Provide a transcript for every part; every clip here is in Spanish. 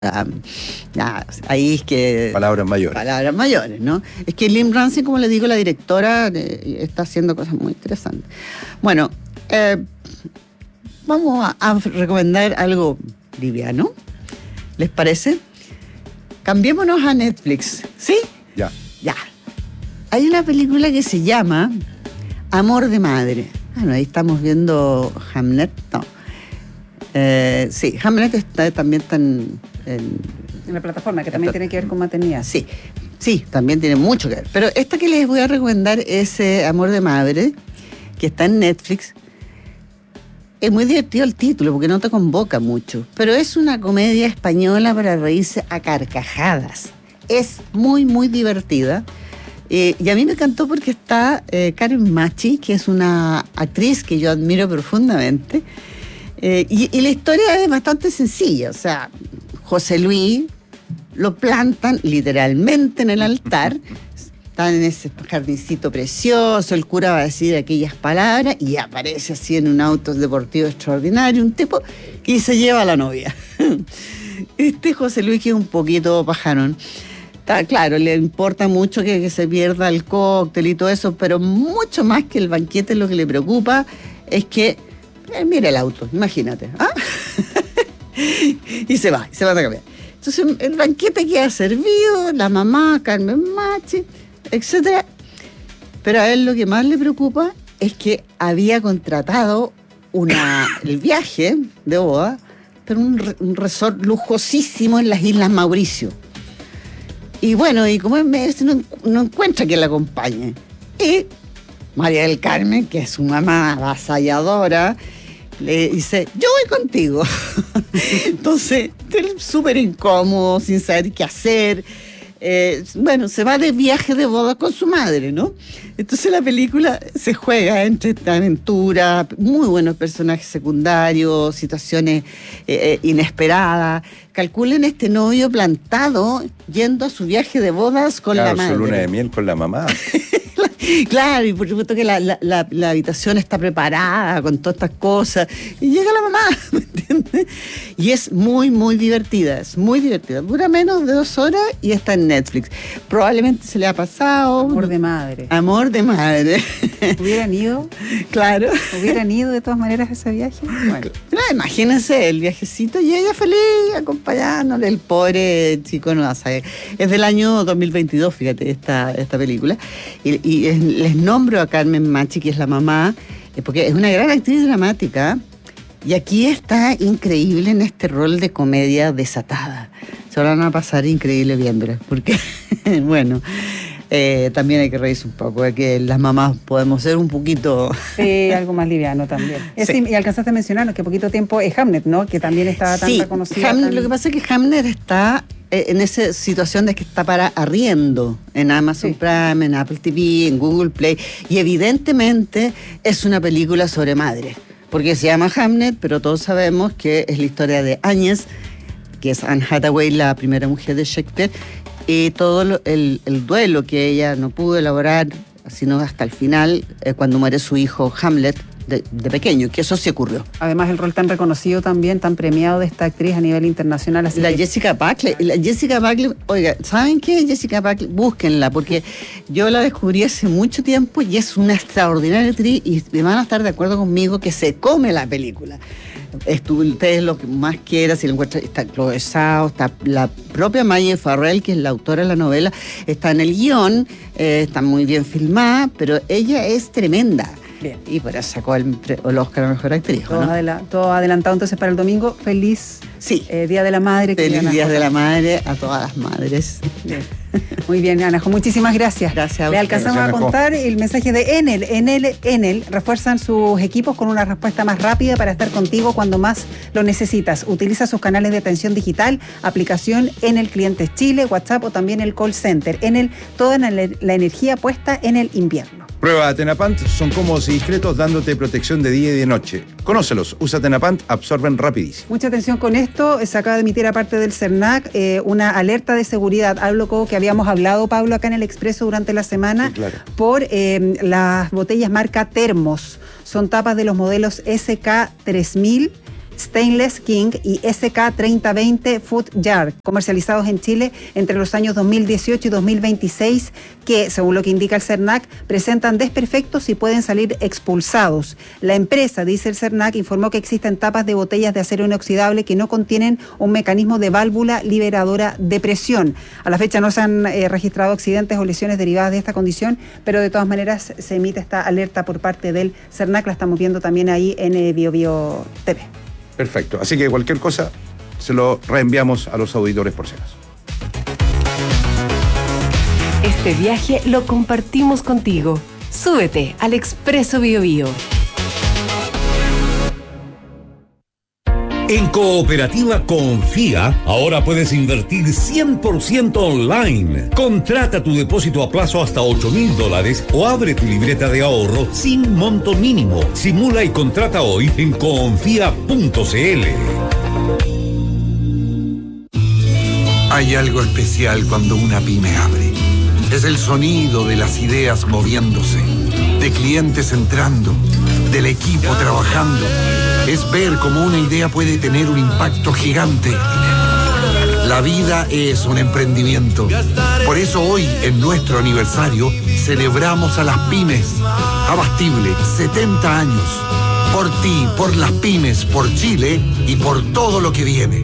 Ya, ahí es que... Palabras mayores. Palabras mayores, ¿no? Es que Lynn Ramsey, como le digo, la directora, está haciendo cosas muy interesantes. Bueno, vamos a recomendar algo liviano. ¿Les parece? Cambiémonos a Netflix, ¿sí? Ya. Ya. Hay una película que se llama Amor de Madre. Bueno, ahí estamos viendo Hamnet. No. Sí, Hamlet también está en la plataforma, que también tiene que ver con maternidad. Sí, sí, también tiene mucho que ver. Pero esta que les voy a recomendar es Amor de Madre, que está en Netflix. Es muy divertido el título porque no te convoca mucho, pero es una comedia española para reírse a carcajadas. Es muy, muy divertida. Y a mí me encantó porque está Carmen Machi, que es una actriz que yo admiro profundamente. Y la historia es bastante sencilla. O sea, José Luis lo plantan literalmente en el altar. Están en ese jardincito precioso, el cura va a decir aquellas palabras y aparece así en un auto deportivo extraordinario, un tipo que se lleva a la novia. Este José Luis, que es un poquito pajarón, claro, le importa mucho que se pierda el cóctel y todo eso, pero mucho más que el banquete, lo que le preocupa es que, mira el auto, imagínate, ¿ah? y se va a cambiar. Entonces el banquete queda servido, la mamá, Carmen Machi, etcétera. Pero a él lo que más le preocupa es que había contratado el viaje de boda, pero un resort lujosísimo en las Islas Mauricio. Y bueno, y como no encuentra quien la acompañe. Y María del Carmen, que es su mamá avasalladora, le dice, yo voy contigo. Entonces, él súper incómodo, sin saber qué hacer. Bueno, se va de viaje de boda con su madre, ¿no? Entonces la película se juega entre esta aventura, muy buenos personajes secundarios, situaciones inesperadas. Calculen este novio plantado yendo a su viaje de bodas con la madre. Su luna de miel con la mamá. Claro, y por supuesto que la habitación está preparada con todas estas cosas. Y llega la mamá, ¿me entiendes? Y es muy, muy divertida. Es muy divertida. Dura menos de 2 horas y está en Netflix. Probablemente se le ha pasado. Amor de madre. Amor de madre. ¿Hubieran ido? Claro. ¿Hubieran ido de todas maneras a ese viaje? Bueno. No, imagínense el viajecito y ella feliz acompañándole. El pobre chico no sabe. Es del año 2022, fíjate, esta película. Y les nombro a Carmen Machi, que es la mamá, porque es una gran actriz dramática, y aquí está increíble en este rol de comedia desatada. Se van a pasar increíble viéndola, porque, bueno, también hay que reírse un poco, de que las mamás podemos ser un poquito... Sí, algo más liviano también. Sí. Y alcanzaste a mencionar que poquito tiempo es Hamnet, ¿no? Que también estaba tan reconocida. Hamnet, lo que pasa es que Hamnet está en esa situación de que está para arriendo en Amazon Prime, en Apple TV, en Google Play, y evidentemente es una película sobre madre, porque se llama Hamnet, pero todos sabemos que es la historia de Áñez, que es Anne Hathaway, la primera mujer de Shakespeare, y todo el duelo que ella no pudo elaborar, sino hasta el final, cuando muere su hijo Hamlet, de pequeño, que eso se ocurrió. Además, el rol tan reconocido también, tan premiado de esta actriz a nivel internacional. Así Jessica Buckley. Jessica Buckley, oiga, ¿saben qué? Jessica Buckley, búsquenla, porque yo la descubrí hace mucho tiempo y es una extraordinaria actriz y van a estar de acuerdo conmigo que se come la película. Ustedes lo que más quieran, si lo encuentran, está Chloe Zhao, está la propia Maya Farrell, que es la autora de la novela, está en el guión, está muy bien filmada, pero ella es tremenda. Bien. Y por eso sacó el Oscar a Mejor Actriz. Todo adelantado entonces para el domingo. Feliz Día de la Madre. Feliz Día de la Madre a todas las madres. Bien. Muy bien, Anajo, muchísimas gracias. Gracias a Le ustedes. alcanzamos a contar el mensaje de Enel refuerzan sus equipos con una respuesta más rápida para estar contigo cuando más lo necesitas. Utiliza sus canales de atención digital, aplicación Enel Clientes Chile, WhatsApp o también el call center. Enel, toda la energía puesta en el invierno. Prueba Tenapant, son cómodos y discretos dándote protección de día y de noche. Conócelos, usa Tenapant, absorben rapidísimo. Mucha atención con esto, se acaba de emitir aparte del CERNAC una alerta de seguridad, algo que habíamos hablado, Pablo, acá en el Expreso durante la semana, sí, claro, por las botellas marca Termos. Son tapas de los modelos SK3000 Stainless King y SK3020 Food Jar, comercializados en Chile entre los años 2018 y 2026, que, según lo que indica el CERNAC, presentan desperfectos y pueden salir expulsados. La empresa, dice el CERNAC, informó que existen tapas de botellas de acero inoxidable que no contienen un mecanismo de válvula liberadora de presión. A la fecha no se han registrado accidentes o lesiones derivadas de esta condición, pero de todas maneras se emite esta alerta por parte del CERNAC. La estamos viendo también ahí en BioBio TV. Perfecto. Así que cualquier cosa se lo reenviamos a los auditores por si acaso. Este viaje lo compartimos contigo. Súbete al Expreso BioBio. En Cooperativa Confía, ahora puedes invertir 100% online. Contrata tu depósito a plazo hasta $8,000 o abre tu libreta de ahorro sin monto mínimo. Simula y contrata hoy en confía.cl. Hay algo especial cuando una pyme abre. Es el sonido de las ideas moviéndose, de clientes entrando, del equipo trabajando. Es ver cómo una idea puede tener un impacto gigante. La vida es un emprendimiento. Por eso hoy, en nuestro aniversario, celebramos a las pymes. Abastible, 70 años. Por ti, por las pymes, por Chile y por todo lo que viene.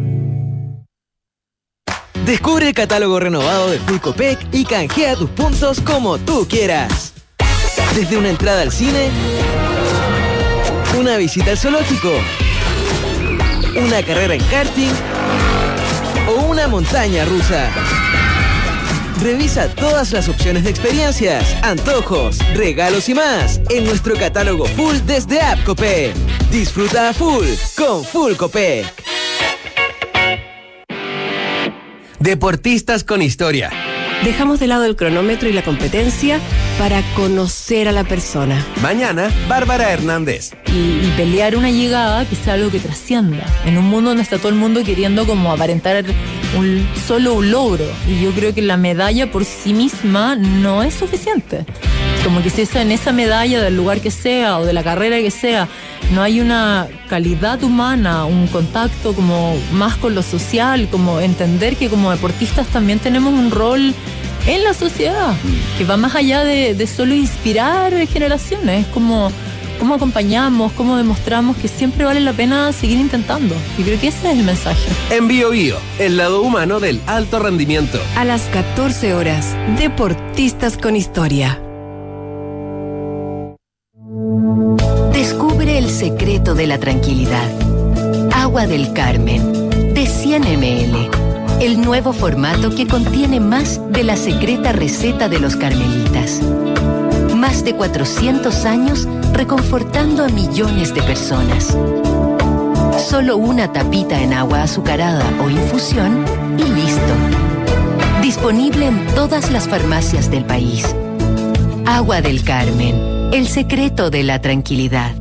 Descubre el catálogo renovado de Full Copec y canjea tus puntos como tú quieras. Desde una entrada al cine, una visita al zoológico, una carrera en karting o una montaña rusa. Revisa todas las opciones de experiencias, antojos, regalos y más en nuestro catálogo full desde App Copec. Disfruta a full con Full Copec. Deportistas con historia. Dejamos de lado el cronómetro y la competencia para conocer a la persona. Mañana, Bárbara Hernández. Y pelear una llegada que sea algo que trascienda. En un mundo donde está todo el mundo queriendo como aparentar solo un logro. Y yo creo que la medalla por sí misma no es suficiente. Como que si en esa medalla del lugar que sea o de la carrera que sea, no hay una calidad humana, un contacto como más con lo social, como entender que como deportistas también tenemos un rol en la sociedad, que va más allá de solo inspirar generaciones, como cómo acompañamos, cómo demostramos que siempre vale la pena seguir intentando. Y creo que ese es el mensaje. En BioBio, el lado humano del alto rendimiento. A las 14 horas, Deportistas con Historia. Descubre el secreto de la tranquilidad. Agua del Carmen, de 100 ml. El nuevo formato que contiene más de la secreta receta de los carmelitas. Más de 400 años reconfortando a millones de personas. Solo una tapita en agua azucarada o infusión y listo. Disponible en todas las farmacias del país. Agua del Carmen, el secreto de la tranquilidad.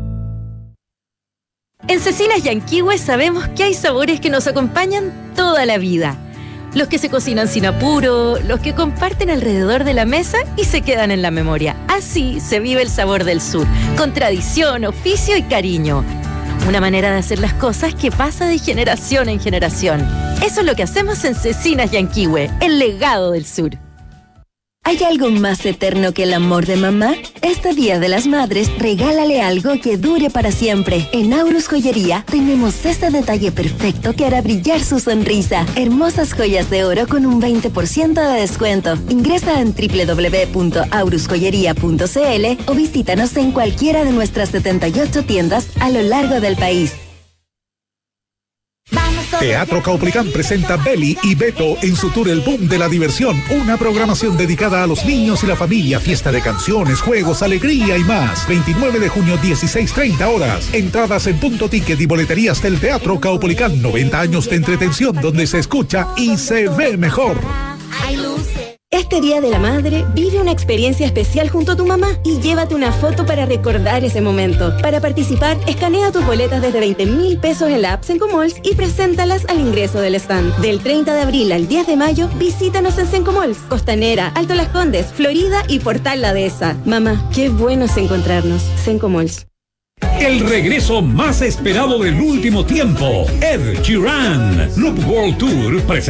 En Cecinas Yanquihue sabemos que hay sabores que nos acompañan toda la vida. Los que se cocinan sin apuro, los que comparten alrededor de la mesa y se quedan en la memoria. Así se vive el sabor del sur, con tradición, oficio y cariño. Una manera de hacer las cosas que pasa de generación en generación. Eso es lo que hacemos en Cecinas Yanquihue, el legado del sur. ¿Hay algo más eterno que el amor de mamá? Este Día de las Madres, regálale algo que dure para siempre. En Aurus Joyería tenemos este detalle perfecto que hará brillar su sonrisa. Hermosas joyas de oro con un 20% de descuento. Ingresa en www.aurusjoyería.cl o visítanos en cualquiera de nuestras 78 tiendas a lo largo del país. Teatro Caupolicán presenta Beli y Beto en su tour El Boom de la Diversión, una programación dedicada a los niños y la familia, fiesta de canciones, juegos, alegría y más. 29 de junio, 16:30 horas. Entradas en Punto Ticket y boleterías del Teatro Caupolicán. 90 años de entretención donde se escucha y se ve mejor. Este Día de la Madre, vive una experiencia especial junto a tu mamá y llévate una foto para recordar ese momento. Para participar, escanea tus boletas desde 20.000 pesos en la app Sencomalls y preséntalas al ingreso del stand. Del 30 de abril al 10 de mayo, visítanos en Sencomalls, Costanera, Alto Las Condes, Florida y Portal La Dehesa. Mamá, qué bueno es encontrarnos. Sencomalls. El regreso más esperado del último tiempo, Ed Sheeran. Loop World Tour presenta